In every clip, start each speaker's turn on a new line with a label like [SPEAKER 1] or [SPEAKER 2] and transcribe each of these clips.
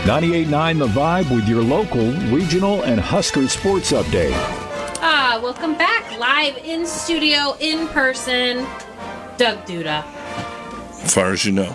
[SPEAKER 1] 98.9 The Vibe with your local, regional, and Husker sports update.
[SPEAKER 2] Welcome back. Live in studio, in person, Doug Duda.
[SPEAKER 3] As far as you know.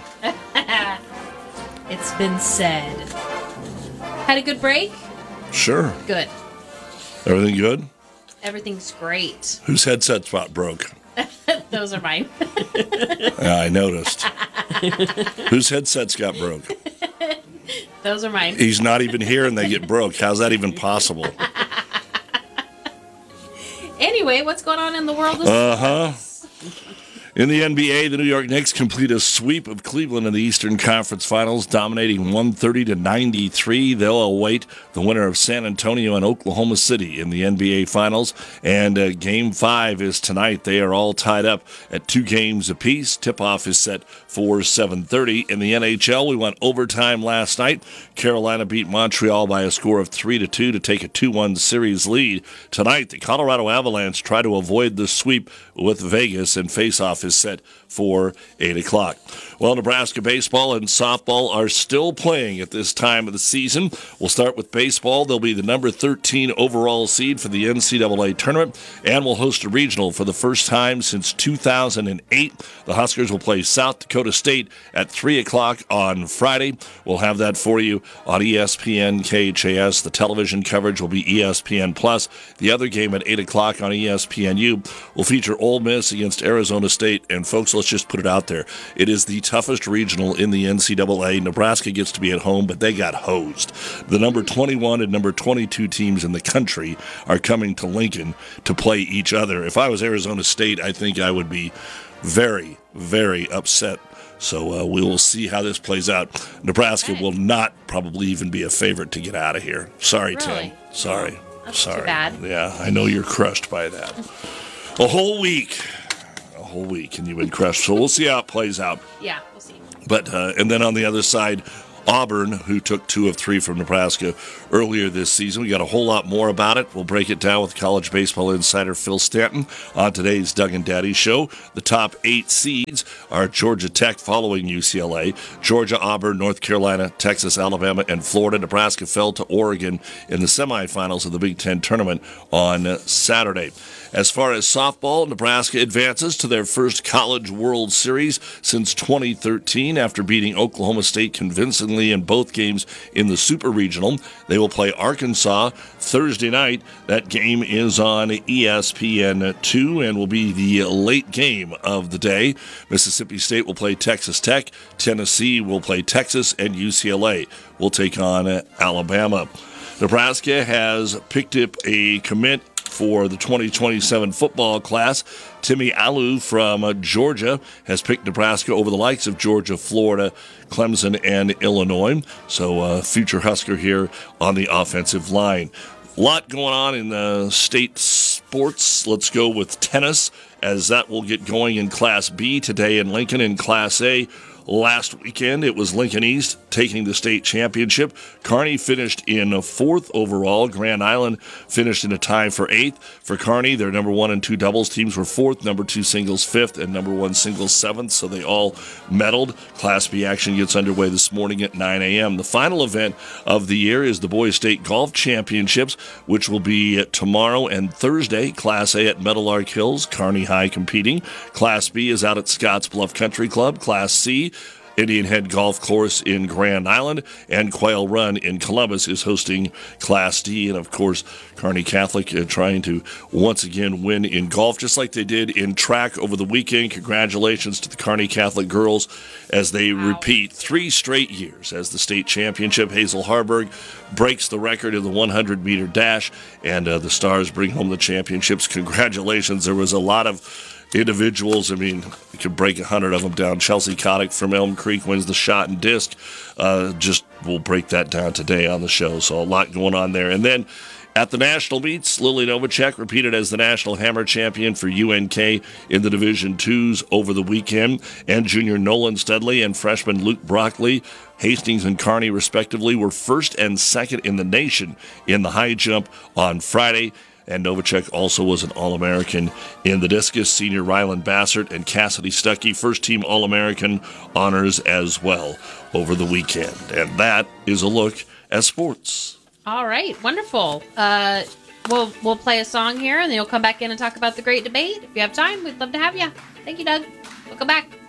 [SPEAKER 2] It's been said. Had a good break?
[SPEAKER 3] Sure.
[SPEAKER 2] Good.
[SPEAKER 3] Everything good?
[SPEAKER 2] Everything's great.
[SPEAKER 3] Whose headset spot broke?
[SPEAKER 2] Those are mine.
[SPEAKER 3] Yeah, I noticed. Whose headsets got broke?
[SPEAKER 2] Those are mine.
[SPEAKER 3] He's not even here and they get broke. How's that even possible?
[SPEAKER 2] Anyway, what's going on in the world of sports?
[SPEAKER 3] In the NBA, the New York Knicks complete a sweep of Cleveland in the Eastern Conference Finals, dominating 130-93. They'll await the winner of San Antonio and Oklahoma City in the NBA Finals. And Game 5 is tonight. They are all tied up at 2 games apiece. Tip-off is set for 7:30. In the NHL, we went overtime last night. Carolina beat Montreal by a score of 3-2 to take a 2-1 series lead. Tonight, the Colorado Avalanche try to avoid the sweep with Vegas, and face-off is set for 8 o'clock. Well, Nebraska baseball and softball are still playing at this time of the season. We'll start with baseball. They'll be the number 13 overall seed for the NCAA tournament, and will host a regional for the first time since 2008. The Huskers will play South Dakota State at 3 o'clock on Friday. We'll have that for you on ESPN KHAS. The television coverage will be ESPN+. The other game at 8 o'clock on ESPNU will feature Ole Miss against Arizona State. And folks, let's just put it out there. It is the toughest regional in the NCAA. Nebraska gets to be at home, but they got hosed. The number 21 and number 22 teams in the country are coming to Lincoln to play each other. If I was Arizona State, I think I would be very, very upset. So we will see how this plays out. Nebraska will not probably even be a favorite to get out of here. Sorry,
[SPEAKER 2] Really?
[SPEAKER 3] Tim. Sorry.
[SPEAKER 2] That's
[SPEAKER 3] Sorry.
[SPEAKER 2] too bad.
[SPEAKER 3] Yeah, I know you're crushed by that. A whole week, and you've been crushed. So we'll see how it plays out.
[SPEAKER 2] Yeah, we'll see.
[SPEAKER 3] But and then on the other side, Auburn, who took 2 of 3 from Nebraska earlier this season. We got a whole lot more about it. We'll break it down with college baseball insider Phil Stanton on today's Doug and Daddy Show. The top 8 seeds are Georgia Tech following UCLA, Georgia, Auburn, North Carolina, Texas, Alabama, and Florida. Nebraska fell to Oregon in the semifinals of the Big Ten tournament on Saturday. As far as softball, Nebraska advances to their first College World Series since 2013 after beating Oklahoma State convincingly in both games in the Super Regional. They will play Arkansas Thursday night. That game is on ESPN2 and will be the late game of the day. Mississippi State will play Texas Tech. Tennessee will play Texas, and UCLA will take on Alabama. Nebraska has picked up a commit for the 2027 football class. Timmy Alu from Georgia has picked Nebraska over the likes of Georgia, Florida, Clemson, and Illinois. So future Husker here on the offensive line. A lot going on in the state sports. Let's go with tennis, as that will get going in Class B today in Lincoln. In Class A, last weekend, it was Lincoln East taking the state championship. Kearney finished in 4th overall. Grand Island finished in a tie for 8th. For Kearney, their number 1 and 2 doubles teams were 4th, number 2 singles 5th, and number 1 singles 7th, so they all medaled. Class B action gets underway this morning at 9 a.m. The final event of the year is the Boys State Golf Championships, which will be tomorrow and Thursday. Class A at Meadowlark Hills, Kearney High competing. Class B is out at Scotts Bluff Country Club. Class C, Indian Head Golf Course in Grand Island, and Quail Run in Columbus is hosting Class D. And, of course, Kearney Catholic trying to once again win in golf, just like they did in track over the weekend. Congratulations to the Kearney Catholic girls as they repeat 3 straight years as the state championship. Hazel Harburg breaks the record in the 100-meter dash, and the Stars bring home the championships. Congratulations. There was a lot of individuals. I mean, you could break 100 of them down. Chelsea Kotick from Elm Creek wins the shot and disc. We'll break that down today on the show. So a lot going on there. And then at the national meets, Lily Novacek repeated as the national hammer champion for UNK in the Division IIs over the weekend. And junior Nolan Studley and freshman Luke Broccoli, Hastings and Kearney respectively, were 1st and 2nd in the nation in the high jump on Friday. And Novacek also was an All-American in the discus. Senior Ryland Bassert and Cassidy Stuckey, first-team All-American honors as well over the weekend. And that is a look at sports.
[SPEAKER 2] All right, wonderful. We'll play a song here, and then you'll come back in and talk about the great debate. If you have time, we'd love to have you. Thank you, Doug. We'll come back.